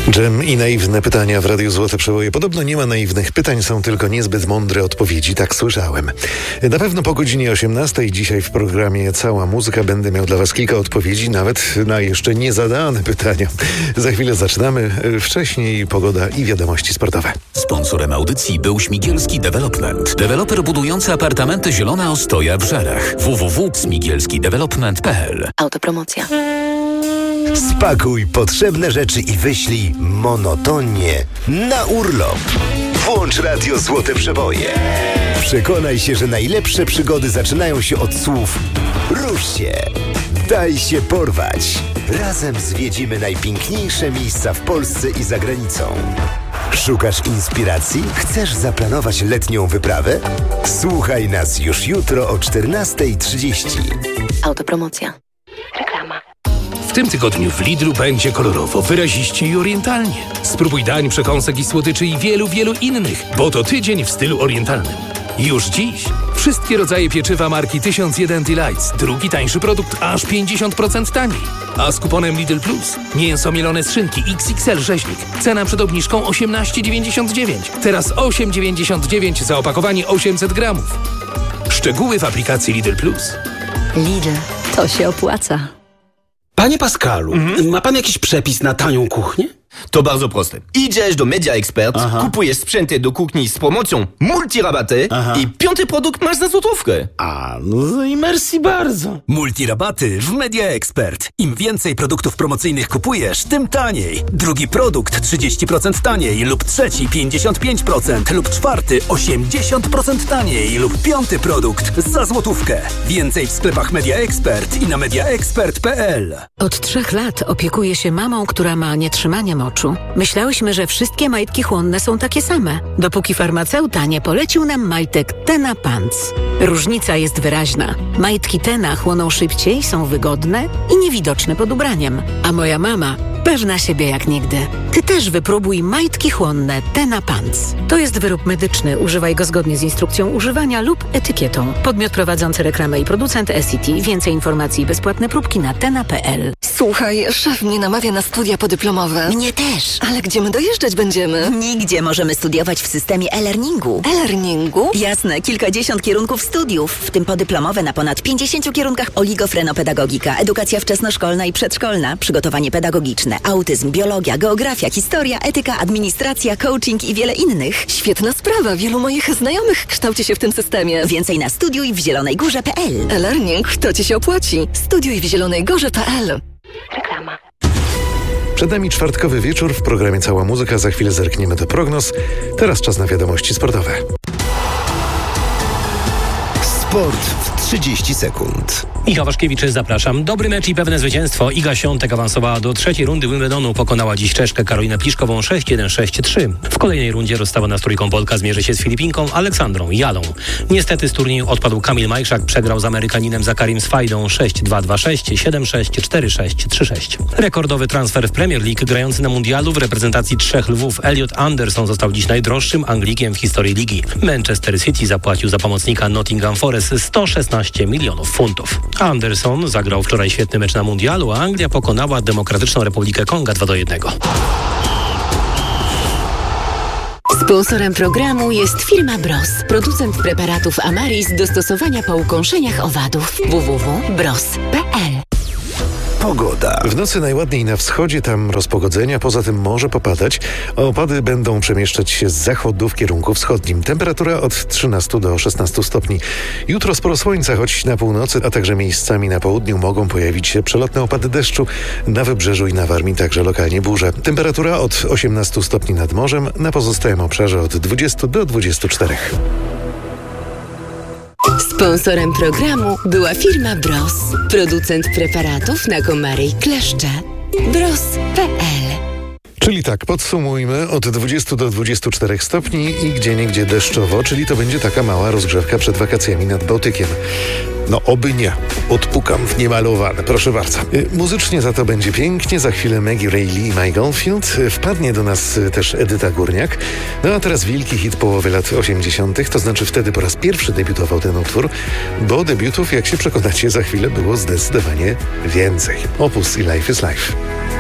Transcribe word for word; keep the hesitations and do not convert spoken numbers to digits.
Dżem i naiwne pytania w Radiu Złote Przewoje. Podobno nie ma naiwnych pytań, są tylko niezbyt mądre odpowiedzi, tak słyszałem. Na pewno po godzinie osiemnastej dzisiaj w programie Cała Muzyka będę miał dla Was kilka odpowiedzi, nawet na jeszcze niezadane pytania. Za chwilę zaczynamy, wcześniej pogoda i wiadomości sportowe. Sponsorem audycji był Śmigielski Development. Deweloper budujący apartamenty Zielona Ostoja w Żarach. w w w kropka śmigielski development kropka p l. Autopromocja. Spakuj potrzebne rzeczy i wyślij monotonnie na urlop. Włącz Radio Złote Przeboje. Przekonaj się, że najlepsze przygody zaczynają się od słów rusz się, daj się porwać. Razem zwiedzimy najpiękniejsze miejsca w Polsce i za granicą. Szukasz inspiracji? Chcesz zaplanować letnią wyprawę? Słuchaj nas już jutro o czternasta trzydzieści. Autopromocja. Reklama. W tym tygodniu w Lidlu będzie kolorowo, wyraziście i orientalnie. Spróbuj dań, przekąsek i słodyczy i wielu, wielu innych, bo to tydzień w stylu orientalnym. Już dziś wszystkie rodzaje pieczywa marki tysiąc jeden Delights. Drugi tańszy produkt aż pięćdziesiąt procent taniej. A z kuponem Lidl Plus mięso mielone z szynki X X L rzeźnik. Cena przed obniżką osiemnaście dziewięćdziesiąt dziewięć. Teraz osiem dziewięćdziesiąt dziewięć za opakowanie osiemset gramów. Szczegóły w aplikacji Lidl Plus. Lidl, to się opłaca. Panie Pascalu, mhm. ma pan jakiś przepis na tanią kuchnię? To bardzo proste. Idziesz do Media Expert, Aha. kupujesz sprzęty do kuchni z promocją multirabaty Aha. i piąty produkt masz za złotówkę. A, no i merci bardzo. Multirabaty w Media Expert. Im więcej produktów promocyjnych kupujesz, tym taniej. Drugi produkt trzydzieści procent taniej lub trzeci pięćdziesiąt pięć procent lub czwarty osiemdziesiąt procent taniej lub piąty produkt za złotówkę. Więcej w sklepach Media Expert i na media expert kropka p l. Od trzech lat opiekuję się mamą, która ma nietrzymanie moczu. Myślałyśmy, że wszystkie majtki chłonne są takie same, dopóki farmaceuta nie polecił nam majtek Tena Pants. Różnica jest wyraźna. Majtki Tena chłoną szybciej, są wygodne i niewidoczne pod ubraniem. A moja mama pewna siebie jak nigdy. Ty też wypróbuj majtki chłonne Tena Pants. To jest wyrób medyczny. Używaj go zgodnie z instrukcją używania lub etykietą. Podmiot prowadzący reklamę i producent S C T. Więcej informacji i bezpłatne próbki na tena kropka p l. Słuchaj, szef mnie namawia na studia podyplomowe. Mnie też. Ale gdzie my dojeżdżać będziemy? Nigdzie. Możemy studiować w systemie e-learningu. E-learningu? Jasne. Kilkadziesiąt kierunków studiów, w tym podyplomowe na ponad pięćdziesięciu kierunkach: oligofrenopedagogika, edukacja wczesnoszkolna i przedszkolna, przygotowanie pedagogiczne, autyzm, biologia, geografia, historia, etyka, administracja, coaching i wiele innych. Świetna sprawa. Wielu moich znajomych kształci się w tym systemie. Więcej na studiuj w zielonej górze kropka p l. E-learning to ci się opłaci. Studiuj w zielonej górze kropka p l. Reklama. Przed nami czwartkowy wieczór w programie Cała Muzyka. Za chwilę zerkniemy do prognoz. Teraz czas na wiadomości sportowe. Sport w trzydzieści sekund. Michał Waszkiewicz, zapraszam. Dobry mecz i pewne zwycięstwo. Iga Świątek awansowała do trzeciej rundy Wimbledonu. Pokonała dziś Czeszkę Karolinę Pliszkową sześć jeden sześć trzy. W kolejnej rundzie rozstawana z trójką Polka zmierzy się z Filipinką Aleksandrą Jalą. Niestety z turnieju odpadł Kamil Majszak. Przegrał z Amerykaninem Zakarim Swajdą sześć dwa dwa sześć, siedem sześć, cztery sześć, trzy sześć. Rekordowy transfer w Premier League. Grający na mundialu w reprezentacji trzech Lwów Elliot Anderson został dziś najdroższym Anglikiem w historii ligi. Manchester City zapłacił za pomocnika Nottingham Forest sto szesnaście milionów funtów. Anderson zagrał wczoraj świetny mecz na mundialu, a Anglia pokonała Demokratyczną Republikę Konga dwa do jednego. Sponsorem programu jest firma Bros, producent preparatów Amaris do stosowania po ukąszeniach owadów. w w w kropka bros kropka p l. Pogoda. W nocy najładniej na wschodzie, tam rozpogodzenia, poza tym może popadać. Opady będą przemieszczać się z zachodu w kierunku wschodnim. Temperatura od trzynastu do szesnastu stopni. Jutro sporo słońca, choć na północy, a także miejscami na południu mogą pojawić się przelotne opady deszczu. Na Wybrzeżu i na Warmii także lokalnie burze. Temperatura od osiemnastu stopni nad morzem, na pozostałym obszarze od dwudziestu do dwudziestu czterech. Sponsorem programu była firma Bros, producent preparatów na komary i kleszcze. bros kropka p l. Czyli tak, podsumujmy, od dwudziestu do dwudziestu czterech stopni i gdzieniegdzie deszczowo, czyli to będzie taka mała rozgrzewka przed wakacjami nad Bałtykiem. No oby nie. Odpukam w niemalowane, proszę bardzo. Y, muzycznie za to będzie pięknie. Za chwilę Maggie Reilly i Mike Oldfield. Y, wpadnie do nas y, też Edyta Górniak. No a teraz wielki hit połowy lat osiemdziesiątych. To znaczy wtedy po raz pierwszy debiutował ten utwór, bo debiutów, jak się przekonacie, za chwilę było zdecydowanie więcej. Opus i Life is Life.